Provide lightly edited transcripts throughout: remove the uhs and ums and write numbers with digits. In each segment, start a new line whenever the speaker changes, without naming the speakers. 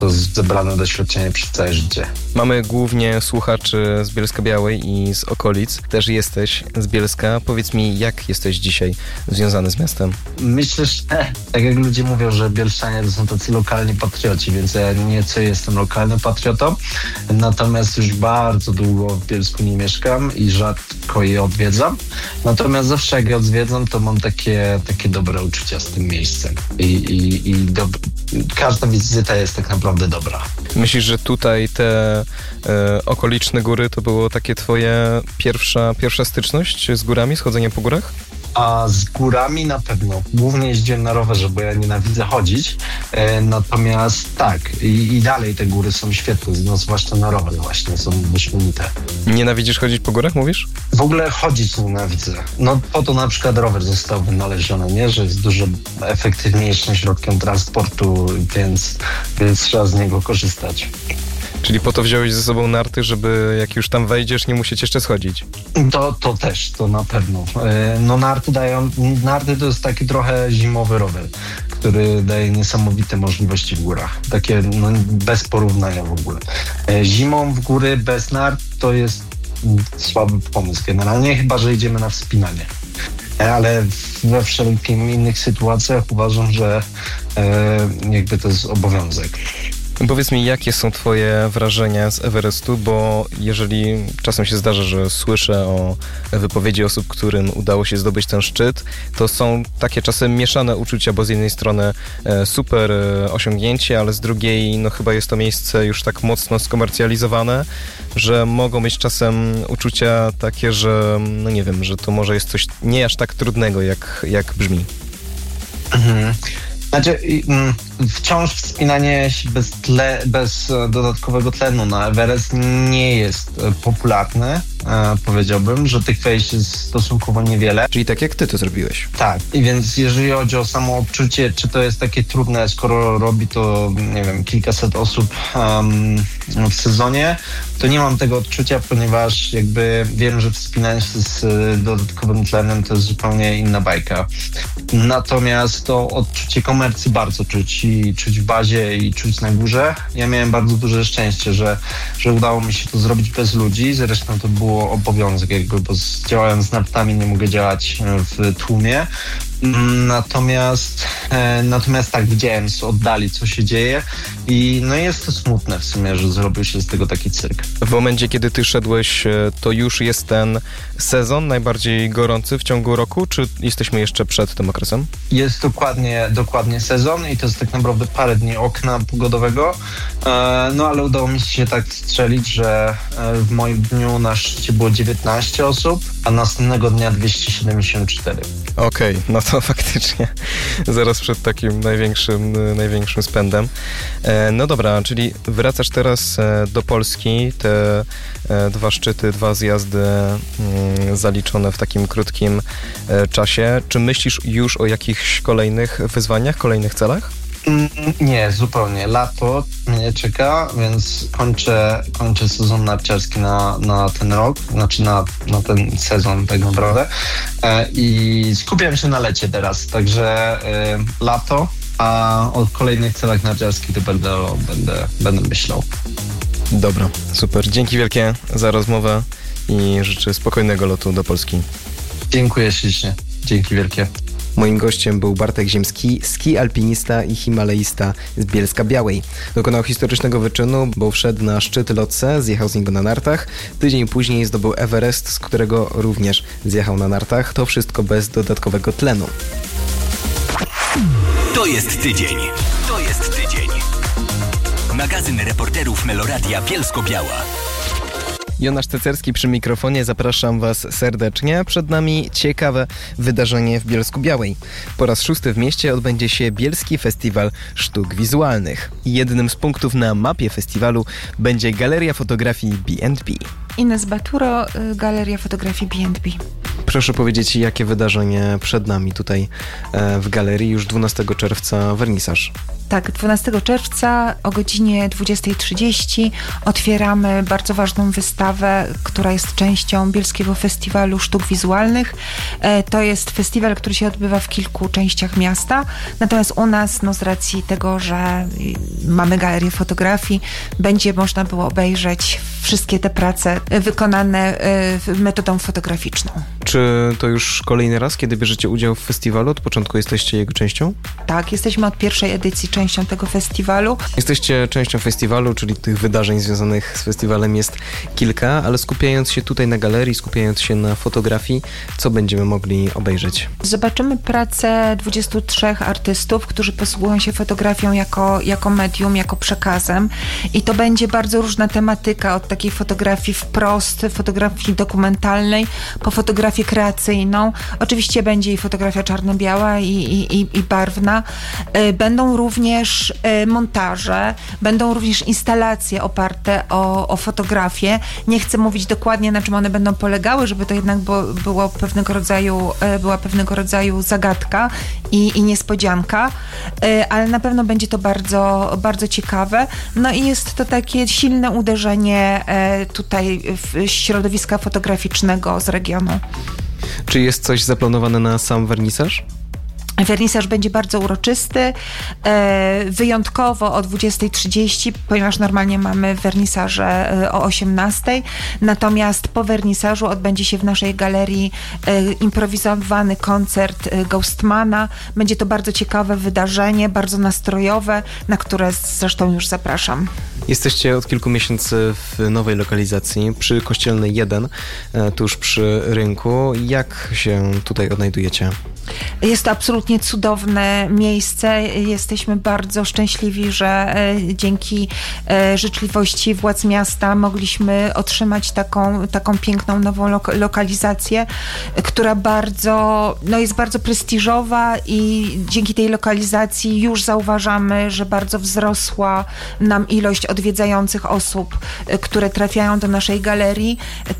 to zebrane doświadczenie przez całe życie.
Mamy głównie słuchaczy z Bielska-Białej i z okolic. Też jesteś z Bielska. Powiedz mi, jak jesteś dzisiaj związany z miastem?
Myślę, że tak jak ludzie mówią, że Bielszczanie to są tacy lokalni patrioci, więc ja nieco jestem lokalnym patriotą. Natomiast już bardzo długo w Bielsku nie mieszkam i rzadko je odwiedzam. Natomiast zawsze jak je odwiedzam, to mam takie dobre uczucia z tym miejscem. Każda wizyta jest tak naprawdę dobra.
Myślisz, że tutaj te okoliczne góry to było takie twoje pierwsza styczność z górami, z chodzeniem po górach?
A z górami na pewno. Głównie jeździłem na rowerze, bo ja nienawidzę chodzić. Natomiast tak, i dalej te góry są świetne, no zwłaszcza na rower właśnie, są wyśmienite.
Nienawidzisz chodzić po górach, mówisz?
W ogóle chodzić nienawidzę. No po to na przykład rower został wynaleziony, nie? Że jest dużo efektywniejszym środkiem transportu, więc trzeba z niego korzystać.
Czyli po to wziąłeś ze sobą narty, żeby jak już tam wejdziesz, nie musieć jeszcze schodzić?
To też, to na pewno. No narty to jest taki trochę zimowy rower, który daje niesamowite możliwości w górach. Takie bez porównania w ogóle. Zimą w góry bez nart to jest słaby pomysł generalnie, chyba że idziemy na wspinanie. Ale we wszelkich innych sytuacjach uważam, że jakby to jest obowiązek.
Powiedz mi, jakie są twoje wrażenia z Everestu, bo jeżeli czasem się zdarza, że słyszę o wypowiedzi osób, którym udało się zdobyć ten szczyt, to są takie czasem mieszane uczucia, bo z jednej strony super osiągnięcie, ale z drugiej no chyba jest to miejsce już tak mocno skomercjalizowane, że mogą mieć czasem uczucia takie, że no nie wiem, że to może jest coś nie aż tak trudnego, jak brzmi.
Znaczy, wciąż wspinanie się bez dodatkowego tlenu na Everest nie jest popularne. Powiedziałbym, że tych wejść jest stosunkowo niewiele.
Czyli tak jak ty to zrobiłeś.
Tak, i więc jeżeli chodzi o samo odczucie, czy to jest takie trudne, skoro robi to, nie wiem, kilkaset osób w sezonie, to nie mam tego odczucia, ponieważ jakby wiem, że wspinanie się z dodatkowym tlenem to jest zupełnie inna bajka. Natomiast to odczucie komercji bardzo czuć w bazie i czuć na górze. Ja miałem bardzo duże szczęście, że udało mi się to zrobić bez ludzi. Zresztą to było obowiązek jakby, bo działając z nartami nie mogę działać w tłumie. Natomiast tak widziałem z oddali, co się dzieje i no jest to smutne w sumie, że zrobił się z tego taki cyrk.
W momencie, kiedy ty szedłeś, to już jest ten sezon najbardziej gorący w ciągu roku, czy jesteśmy jeszcze przed tym okresem?
Jest dokładnie sezon i to jest tak naprawdę parę dni okna pogodowego, no ale udało mi się tak strzelić, że w moim dniu na szczycie było 19 osób, a następnego dnia 274.
Okej, no to faktycznie zaraz przed takim największym spędem. No dobra, czyli wracasz teraz do Polski, te 2 szczyty, 2 zjazdy zaliczone w takim krótkim czasie. Czy myślisz już o jakichś kolejnych wyzwaniach, kolejnych celach?
Nie, zupełnie. Lato mnie czeka, więc kończę sezon narciarski na ten rok, znaczy na ten sezon tak naprawdę i skupiam się na lecie teraz, także lato, a o kolejnych celach narciarskich to będę myślał.
Dobra, super. Dzięki wielkie za rozmowę i życzę spokojnego lotu do Polski.
Dziękuję ślicznie. Dzięki wielkie.
Moim gościem był Bartek Ziemski, ski-alpinista i himalaista z Bielska-Białej. Dokonał historycznego wyczynu, bo wszedł na szczyt Lhotse, zjechał z niego na nartach. Tydzień później zdobył Everest, z którego również zjechał na nartach. To wszystko bez dodatkowego tlenu.
To jest tydzień. Magazyn reporterów Meloradia Bielsko-Biała.
Jonasz Cecerski przy mikrofonie, zapraszam Was serdecznie. Przed nami ciekawe wydarzenie w Bielsku-Białej. Po raz 6 w mieście odbędzie się Bielski Festiwal Sztuk Wizualnych. Jednym z punktów na mapie festiwalu będzie Galeria Fotografii B&B.
Ines Baturo, Galeria Fotografii B&B.
Proszę powiedzieć, jakie wydarzenie przed nami tutaj w galerii, już 12 czerwca wernisaż.
Tak, 12 czerwca o godzinie 20:30 otwieramy bardzo ważną wystawę, która jest częścią Bielskiego Festiwalu Sztuk Wizualnych. To jest festiwal, który się odbywa w kilku częściach miasta, natomiast u nas, z racji tego, że mamy galerię fotografii, będzie można było obejrzeć wszystkie te prace wykonane metodą fotograficzną.
Czy to już kolejny raz, kiedy bierzecie udział w festiwalu? Od początku jesteście jego częścią?
Tak, jesteśmy od pierwszej edycji częścią tego festiwalu.
Jesteście częścią festiwalu, czyli tych wydarzeń związanych z festiwalem jest kilka, ale skupiając się tutaj na galerii, skupiając się na fotografii, co będziemy mogli obejrzeć?
Zobaczymy pracę 23 artystów, którzy posługują się fotografią jako medium, jako przekazem i to będzie bardzo różna tematyka, od takiej fotografii wprost, fotografii dokumentalnej, po fotografię kreacyjną. Oczywiście będzie i fotografia czarno-biała i barwna. Będą również montaże, będą również instalacje oparte o fotografię. Nie chcę mówić dokładnie, na czym one będą polegały, żeby to jednak była pewnego rodzaju zagadka i niespodzianka, ale na pewno będzie to bardzo, bardzo ciekawe. No i jest to takie silne uderzenie tutaj w środowiska fotograficznego z regionu.
Czy jest coś zaplanowane na sam wernisaż?
Wernisaż będzie bardzo uroczysty, wyjątkowo o 20:30, ponieważ normalnie mamy wernisaże o 18:00, natomiast po wernisażu odbędzie się w naszej galerii improwizowany koncert Ghostmana. Będzie to bardzo ciekawe wydarzenie, bardzo nastrojowe, na które zresztą już zapraszam.
Jesteście od kilku miesięcy w nowej lokalizacji przy Kościelnej 1, tuż przy rynku. Jak się tutaj odnajdujecie?
Jest to absolutnie cudowne miejsce. Jesteśmy bardzo szczęśliwi, że dzięki życzliwości władz miasta mogliśmy otrzymać taką piękną, nową lokalizację, która jest bardzo prestiżowa i dzięki tej lokalizacji już zauważamy, że bardzo wzrosła nam ilość odwiedzających osób, które trafiają do naszej galerii.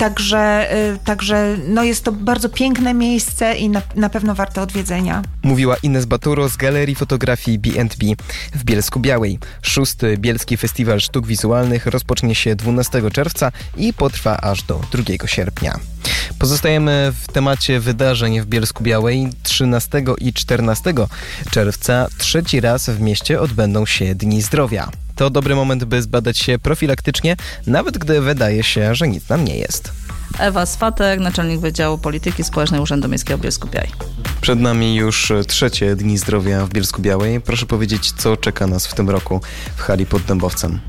Także jest to bardzo piękne miejsce i na pewno warte odwiedzenia.
Mówiła Ines Baturo z Galerii Fotografii B&B w Bielsku-Białej. 6. Bielski Festiwal Sztuk Wizualnych rozpocznie się 12 czerwca i potrwa aż do 2 sierpnia. Pozostajemy w temacie wydarzeń w Bielsku-Białej. 13 i 14 czerwca trzeci raz w mieście odbędą się Dni Zdrowia. To dobry moment, by zbadać się profilaktycznie, nawet gdy wydaje się, że nic nam nie jest.
Ewa Swatek, naczelnik Wydziału Polityki Społecznej Urzędu Miejskiego Bielsko-Białej.
Przed nami już 3. Dni Zdrowia w Bielsku-Białej. Proszę powiedzieć, co czeka nas w tym roku w hali pod Dębowcem?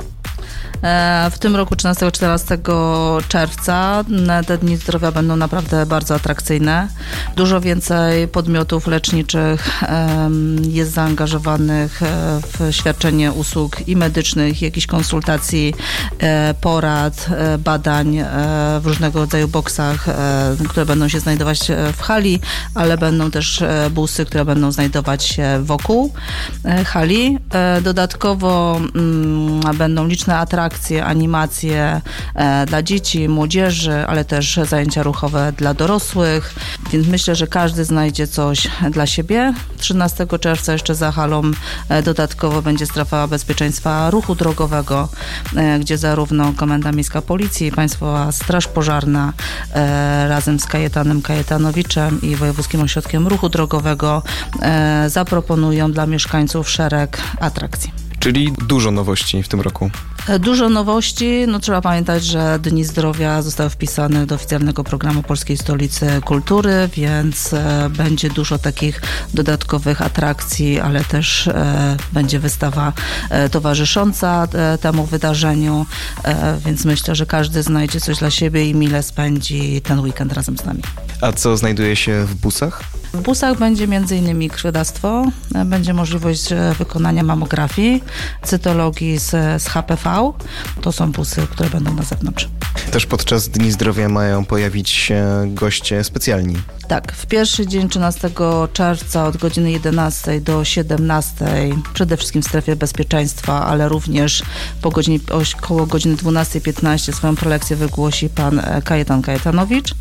W tym roku 13-14 czerwca te Dni Zdrowia będą naprawdę bardzo atrakcyjne. Dużo więcej podmiotów leczniczych jest zaangażowanych w świadczenie usług i medycznych, jakichś konsultacji, porad, badań w różnego rodzaju boksach, które będą się znajdować w hali, ale będą też busy, które będą znajdować się wokół hali. Dodatkowo będą liczne atrakcje, animacje dla dzieci, młodzieży, ale też zajęcia ruchowe dla dorosłych, więc myślę, że każdy znajdzie coś dla siebie. 13 czerwca jeszcze za halą dodatkowo będzie strefa bezpieczeństwa ruchu drogowego, gdzie zarówno Komenda Miejska Policji, Państwowa Straż Pożarna razem z Kajetanem Kajetanowiczem i Wojewódzkim Ośrodkiem Ruchu Drogowego zaproponują dla mieszkańców szereg atrakcji.
Czyli dużo nowości w tym roku.
Dużo nowości. Trzeba pamiętać, że Dni Zdrowia zostały wpisane do oficjalnego programu Polskiej Stolicy Kultury, więc będzie dużo takich dodatkowych atrakcji, ale też będzie wystawa towarzysząca temu wydarzeniu, więc myślę, że każdy znajdzie coś dla siebie i mile spędzi ten weekend razem z nami.
A co znajduje się w busach?
W busach będzie m.in. krwiodawstwo, będzie możliwość wykonania mamografii, cytologii z HPV. To są busy, które będą na zewnątrz.
Też podczas Dni Zdrowia mają pojawić się goście specjalni.
Tak, w pierwszy dzień 13 czerwca od godziny 11 do 17, przede wszystkim w strefie bezpieczeństwa, ale również koło godziny 12:15 swoją prelekcję wygłosi pan Kajetan Kajetanowicz,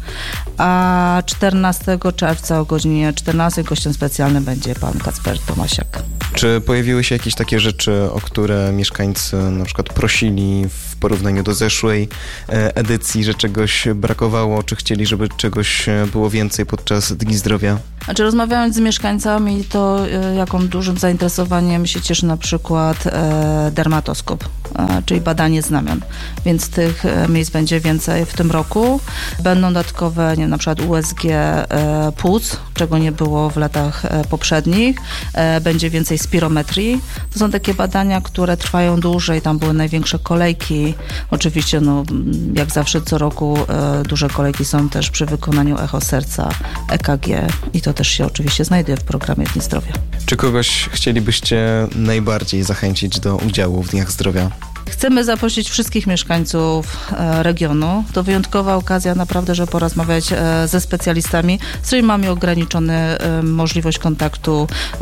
a 14 czerwca o godzinie 14 gościem specjalnym będzie pan Kacper Tomasiak.
Czy pojawiły się jakieś takie rzeczy, o które mieszkańcy na przykład prosili w porównaniu do zeszłej edycji, że czegoś brakowało, czy chcieli, żeby czegoś było więcej podczas Dni Zdrowia?
Znaczy, rozmawiając z mieszkańcami, to jaką dużym zainteresowaniem się cieszy na przykład dermatoskop, czyli badanie znamion. Więc tych miejsc będzie więcej w tym roku. Będą dodatkowe, na przykład USG płuc, czego nie było w latach poprzednich. Będzie więcej spirometrii. To są takie badania, które trwają dłużej. Tam były największe kolejki. Oczywiście, jak zawsze co roku duże kolejki są też przy wykonaniu echo serca, EKG i to też się oczywiście znajduje w programie Dni Zdrowia.
Czy kogoś chcielibyście najbardziej zachęcić do udziału w Dniach Zdrowia?
Chcemy zaprosić wszystkich mieszkańców regionu. To wyjątkowa okazja naprawdę, żeby porozmawiać ze specjalistami, z którymi mamy ograniczony możliwość kontaktu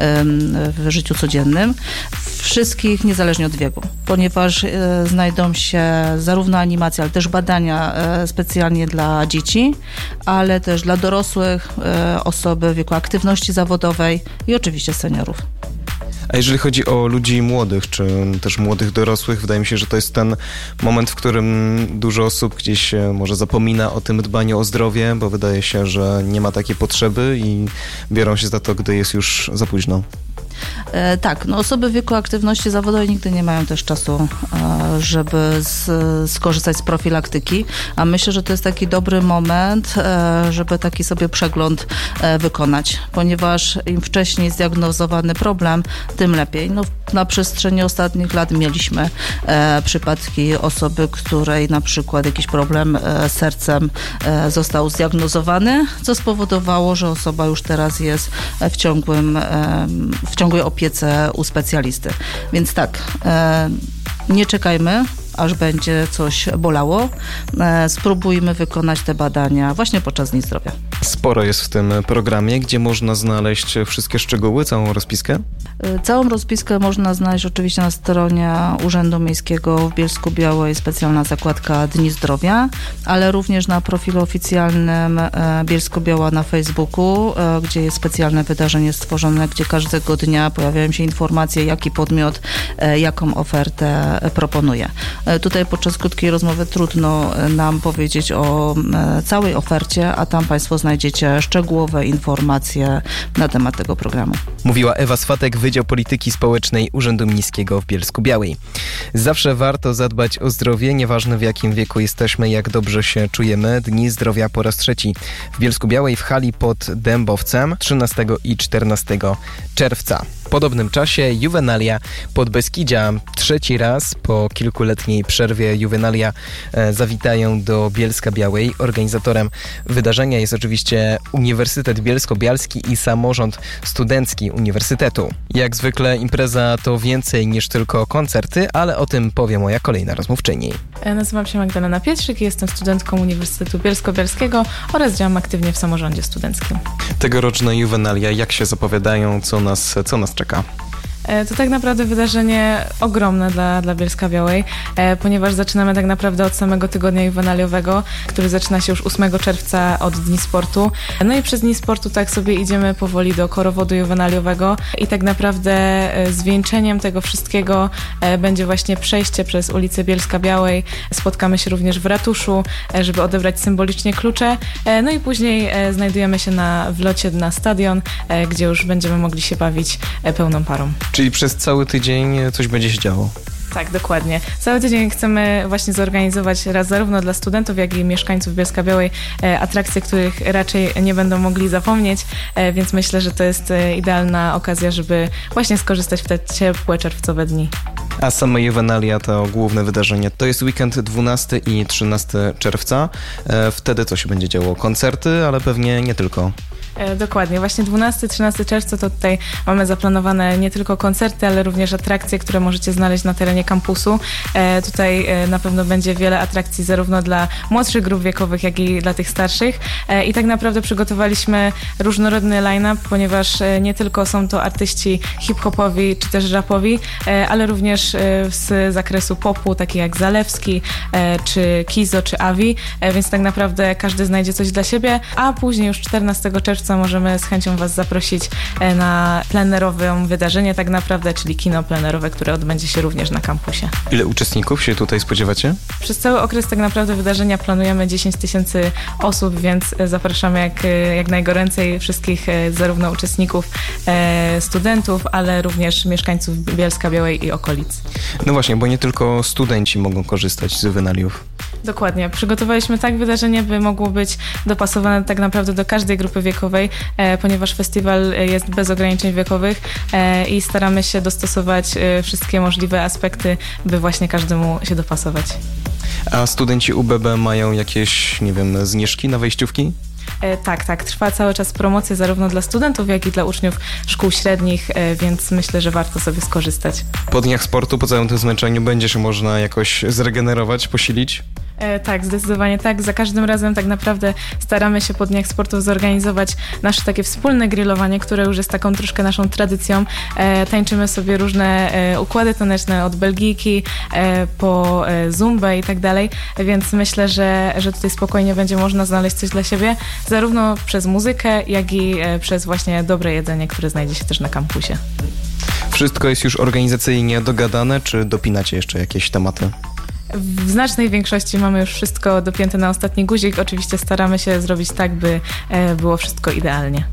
w życiu codziennym. Wszystkich niezależnie od wieku, ponieważ znajdą się zarówno animacje, ale też badania specjalnie dla dzieci, ale też dla dorosłych, osoby w wieku aktywności zawodowej i oczywiście seniorów.
A jeżeli chodzi o ludzi młodych, czy też młodych dorosłych, wydaje mi się, że to jest ten moment, w którym dużo osób gdzieś może zapomina o tym dbaniu o zdrowie, bo wydaje się, że nie ma takiej potrzeby i biorą się za to, gdy jest już za późno.
Tak, osoby w wieku aktywności zawodowej nigdy nie mają też czasu, żeby skorzystać z profilaktyki, a myślę, że to jest taki dobry moment, żeby taki sobie przegląd wykonać, ponieważ im wcześniej zdiagnozowany problem, tym lepiej. Na przestrzeni ostatnich lat mieliśmy przypadki osoby, której na przykład jakiś problem z sercem został zdiagnozowany, co spowodowało, że osoba już teraz jest w ciągłej opiece u specjalisty. Więc tak, nie czekajmy, aż będzie coś bolało. Spróbujmy wykonać te badania właśnie podczas Dni Zdrowia.
Sporo jest w tym programie, gdzie można znaleźć wszystkie szczegóły, całą rozpiskę?
Całą rozpiskę można znaleźć oczywiście na stronie Urzędu Miejskiego w Bielsku-Białej, specjalna zakładka Dni Zdrowia, ale również na profilu oficjalnym Bielsko-Biała na Facebooku, gdzie jest specjalne wydarzenie stworzone, gdzie każdego dnia pojawiają się informacje, jaki podmiot, jaką ofertę proponuje. Tutaj podczas krótkiej rozmowy trudno nam powiedzieć o całej ofercie, a tam Państwo znajdziecie szczegółowe informacje na temat tego programu.
Mówiła Ewa Swatek, Wydział Polityki Społecznej Urzędu Miejskiego w Bielsku-Białej. Zawsze warto zadbać o zdrowie, nieważne w jakim wieku jesteśmy, jak dobrze się czujemy. Dni Zdrowia po raz trzeci w Bielsku-Białej w hali pod Dębowcem 13 i 14 czerwca. W podobnym czasie Juvenalia Podbeskidzia. Trzeci raz po kilkuletniej przerwie Juvenalia zawitają do Bielska-Białej. Organizatorem wydarzenia jest oczywiście Uniwersytet Bielsko-Bialski i Samorząd Studencki Uniwersytetu. Jak zwykle impreza to więcej niż tylko koncerty, ale o tym powie moja kolejna rozmówczyni.
Nazywam się Magdalena Pietrzyk i jestem studentką Uniwersytetu Bielsko-Bialskiego oraz działam aktywnie w samorządzie studenckim.
Tegoroczne Juvenalia, jak się zapowiadają, co nas czeka?
To tak naprawdę wydarzenie ogromne dla Bielska-Białej, ponieważ zaczynamy tak naprawdę od samego tygodnia juwenaliowego, który zaczyna się już 8 czerwca od Dni Sportu. No i przez Dni Sportu tak sobie idziemy powoli do korowodu juwenaliowego i tak naprawdę zwieńczeniem tego wszystkiego będzie właśnie przejście przez ulicę Bielska-Białej. Spotkamy się również w ratuszu, żeby odebrać symbolicznie klucze. No i później znajdujemy się na wlocie na stadion, gdzie już będziemy mogli się bawić pełną parą.
Czyli przez cały tydzień coś będzie się działo?
Tak, dokładnie. Cały tydzień chcemy właśnie zorganizować zarówno dla studentów, jak i mieszkańców Bielska-Białej atrakcje, których raczej nie będą mogli zapomnieć, więc myślę, że to jest idealna okazja, żeby właśnie skorzystać w te ciepłe czerwcowe dni.
A same Juvenalia, to główne wydarzenie, to jest weekend 12 i 13 czerwca. Wtedy co się będzie działo? Koncerty, ale pewnie nie tylko.
Dokładnie, właśnie 12-13 czerwca to tutaj mamy zaplanowane nie tylko koncerty, ale również atrakcje, które możecie znaleźć na terenie kampusu. Tutaj na pewno będzie wiele atrakcji zarówno dla młodszych grup wiekowych, jak i dla tych starszych. I tak naprawdę przygotowaliśmy różnorodny line-up, ponieważ nie tylko są to artyści hip-hopowi czy też rapowi, ale również z zakresu popu, takie jak Zalewski, czy Kizo, czy Avi, więc tak naprawdę każdy znajdzie coś dla siebie, a później już 14 czerwca możemy z chęcią Was zaprosić na plenerowe wydarzenie tak naprawdę, czyli kino plenerowe, które odbędzie się również na kampusie.
Ile uczestników się tutaj spodziewacie?
Przez cały okres tak naprawdę wydarzenia planujemy 10 000 osób, więc zapraszamy jak najgoręcej wszystkich zarówno uczestników, studentów, ale również mieszkańców Bielska-Białej i okolic.
No właśnie, bo nie tylko studenci mogą korzystać z juwenaliów.
Dokładnie. Przygotowaliśmy tak wydarzenie, by mogło być dopasowane tak naprawdę do każdej grupy wiekowej, ponieważ festiwal jest bez ograniczeń wiekowych i staramy się dostosować wszystkie możliwe aspekty, by właśnie każdemu się dopasować.
A studenci UBB mają jakieś, nie wiem, zniżki na wejściówki?
Tak. Trwa cały czas promocja zarówno dla studentów, jak i dla uczniów szkół średnich, więc myślę, że warto sobie skorzystać.
Po dniach sportu, po całym tym zmęczeniu będzie się można jakoś zregenerować, posilić?
Tak, zdecydowanie tak. Za każdym razem tak naprawdę staramy się po dniach sportu zorganizować nasze takie wspólne grillowanie, które już jest taką troszkę naszą tradycją. Tańczymy sobie różne układy taneczne od belgijki po zumbę i tak dalej, więc myślę, że tutaj spokojnie będzie można znaleźć coś dla siebie, zarówno przez muzykę, jak i przez właśnie dobre jedzenie, które znajdzie się też na kampusie.
Wszystko jest już organizacyjnie dogadane, czy dopinacie jeszcze jakieś tematy?
W znacznej większości mamy już wszystko dopięte na ostatni guzik. Oczywiście staramy się zrobić tak, by było wszystko idealnie.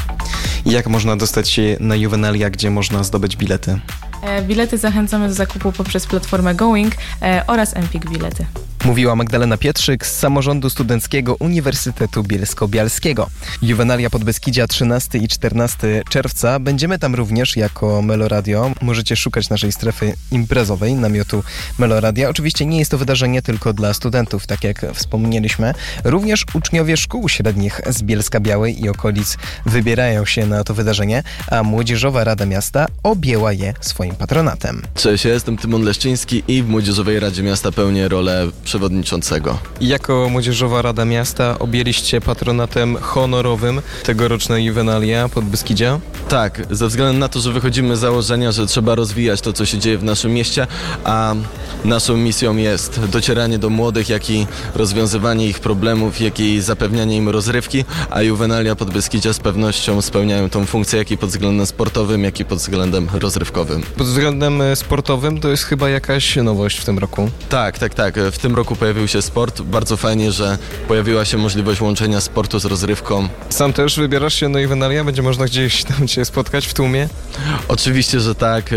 Jak można dostać się na juwenalia, gdzie można zdobyć bilety?
Bilety zachęcamy do zakupu poprzez platformę Going oraz Empik Bilety.
Mówiła Magdalena Pietrzyk z Samorządu Studenckiego Uniwersytetu Bielsko-Bialskiego. Juwenalia Podbeskidzia 13 i 14 czerwca. Będziemy tam również jako Meloradio. Możecie szukać naszej strefy imprezowej, namiotu Meloradia. Oczywiście nie jest to wydarzenie tylko dla studentów, tak jak wspomnieliśmy. Również uczniowie szkół średnich z Bielska-Białej i okolic wybierają się na to wydarzenie, a Młodzieżowa Rada Miasta objęła je swoim patronatem.
Cześć, ja jestem Tymon Leszczyński i w Młodzieżowej Radzie Miasta pełnię rolę przewodniczącego.
Jako Młodzieżowa Rada Miasta objęliście patronatem honorowym tegoroczne juwenalia Podbeskidzia?
Tak, ze względu na to, że wychodzimy z założenia, że trzeba rozwijać to, co się dzieje w naszym mieście, a naszą misją jest docieranie do młodych, jak i rozwiązywanie ich problemów, jak i zapewnianie im rozrywki, a juwenalia Podbeskidzia z pewnością spełniają tą funkcję, jak i pod względem sportowym, jak i pod względem rozrywkowym.
Pod względem sportowym to jest chyba jakaś nowość w tym roku?
Tak. W tym roku pojawił się sport. Bardzo fajnie, że pojawiła się możliwość łączenia sportu z rozrywką.
Sam też wybierasz się na juwenalia? Będzie można gdzieś tam cię spotkać w tłumie?
Oczywiście, że tak.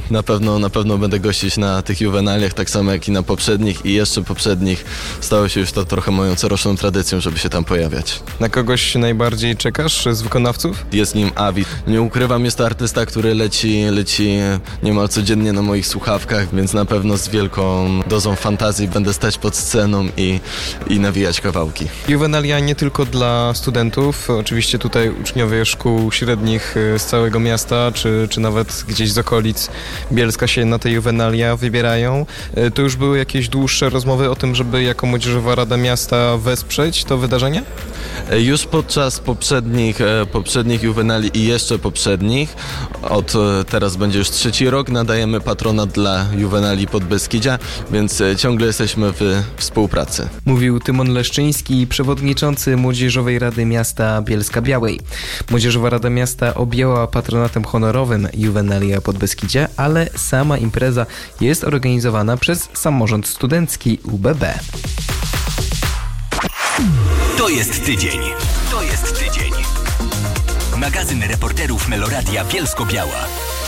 Na pewno będę gościć na tych juwenaliach, tak samo jak i na poprzednich i jeszcze poprzednich. Stało się już to trochę moją coroczną tradycją, żeby się tam pojawiać.
Na kogoś najbardziej czekasz z wykonawców?
Jest nim Avi. Nie ukrywam, jest to artysta, który leci niemal codziennie na moich słuchawkach, więc na pewno z wielką dozą fantazji będę stać pod sceną i nawijać kawałki.
Juwenalia nie tylko dla studentów, oczywiście tutaj uczniowie szkół średnich z całego miasta, czy nawet gdzieś z okolic Bielska się na te juwenalia wybierają. To już były jakieś dłuższe rozmowy o tym, żeby jako Młodzieżowa Rada Miasta wesprzeć to wydarzenie?
Już podczas poprzednich juwenali i jeszcze poprzednich, teraz będzie już 3. rok, nadajemy patronat dla juwenali Podbeskidzia, więc ciągle jesteśmy w współpracy.
Mówił Tymon Leszczyński, przewodniczący Młodzieżowej Rady Miasta Bielska-Białej. Młodzieżowa Rada Miasta objęła patronatem honorowym juwenalia Podbeskidzia, ale sama impreza jest organizowana przez Samorząd Studencki UBB.
To jest tydzień. Magazyn reporterów Meloradia Bielsko-Biała.